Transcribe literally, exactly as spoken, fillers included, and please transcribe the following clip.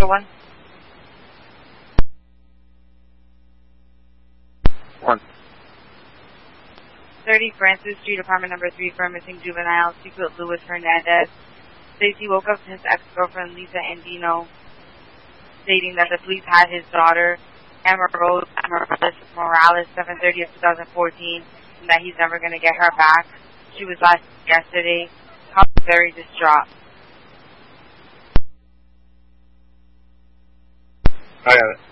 one. One. thirty Francis Street, apartment number three, for a missing juvenile, Secret Luis Hernandez. Stacy woke up to his ex-girlfriend Lisa Andino stating that the police had his daughter, Emma Rose Morales, seven thirty of two thousand fourteen, and that he's never going to get her back. She was last yesterday. Cop is very distraught. I got it.